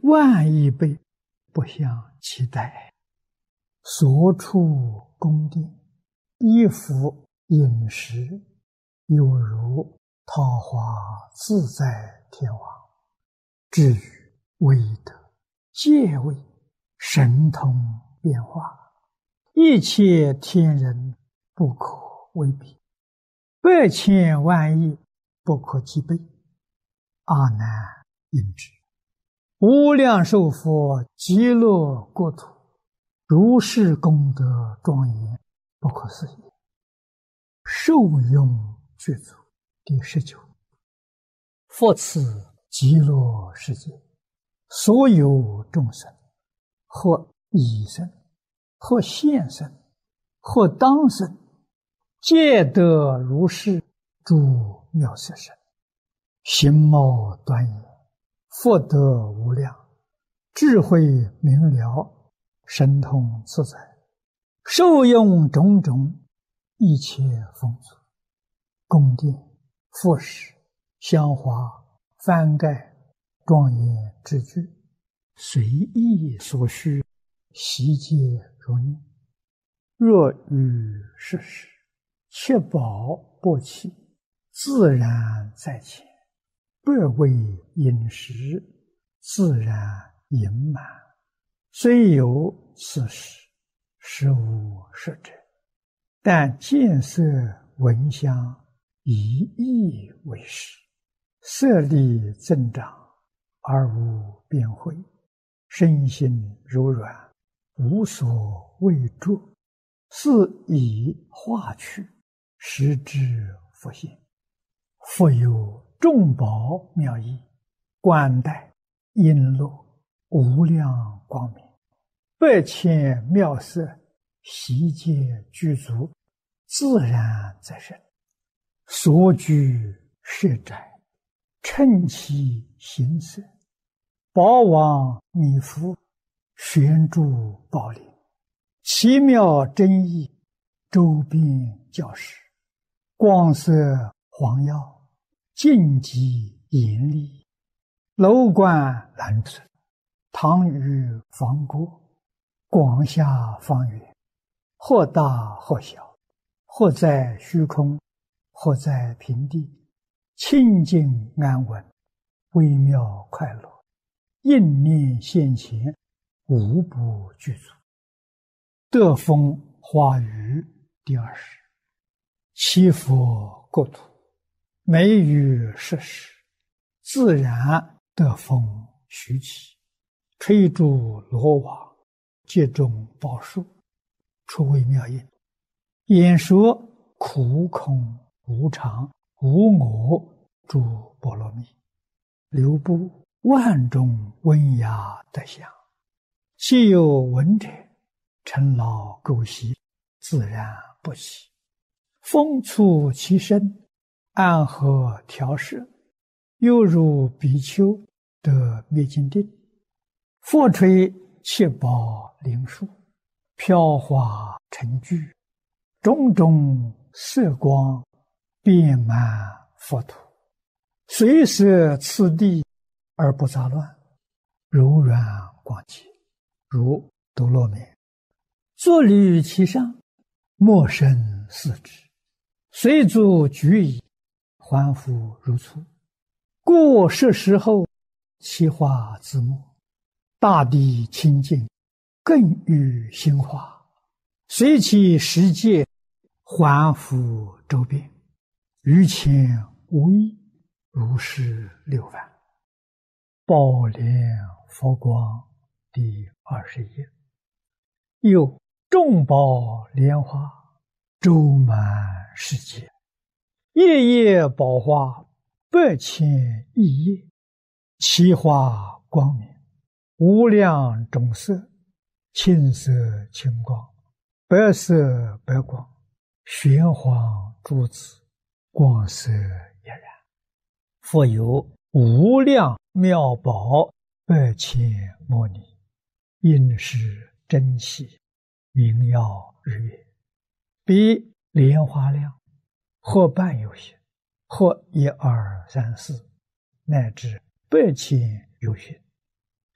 万亿倍，不相期待。所处宫殿，衣服饮食，犹如桃花自在天王。至于威德、戒位、神通变化，一切天人不可为比，百千万亿不可计备。阿难应知，无量寿佛极乐国土，如是功德庄严，不可思议。受用具足。第19，佛此极乐世界，所有众生，或已生，或现生，或当生，皆得如是诸妙色身，形貌端严，福德无量，智慧明了，神通自在，受用种种一切丰足，宫殿、佛室、香花、幡盖、庄严之具，随意所需，悉皆如念。若遇世事，切宝不起，自然在前，百味饮食，自然盈满。虽有此事，实无实者，但见色闻香，以意为实，色力增长，而无边慧，身心柔软，无所畏著，是以化去，实之佛性。复有众宝妙义，冠带璎珞，无量光明，百千妙色，悉皆具足，自然在身。所居舍宅，称其形色，宝王弥覆，悬诸宝林，奇妙真义，周边教室，光色黄耀，净极严厉，楼观蓝色，堂宇房郭，广厦方圆，或大或小，或在虚空，或在平地，清净安稳，微妙快乐，应念现前，无不具足。得风花雨第20，七佛国土，每于设施，自然得风徐起，吹诸罗网，皆种宝树，出微妙音，演说苦空无常无我诸波罗蜜，流布万种温雅德香，既有闻者，尘劳垢习，自然不起。风触其身，安和调摄，犹如比丘得灭尽定。佛吹七宝灵树，飘华成聚，种种色光，遍满佛土，随摄次第而不杂乱，柔软广洁，如多罗面。坐履其上，莫生四肢，随足举矣，还复如初。过设时后，其化自没，大地清净，更与心化，随其实界，还复周遍，于前无异，如是六番。宝莲佛光第21。又众宝莲花，周满世界，夜夜宝花，百千亿叶，其花光明，无量种色，青色青光，白色白光，玄黄珠子，光色俨然。复有无量妙宝，百千摩尼，应是珍奇，明耀日月，比莲花量，或半有限，或1、2、3、4，乃至百千有限，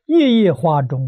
叶叶花中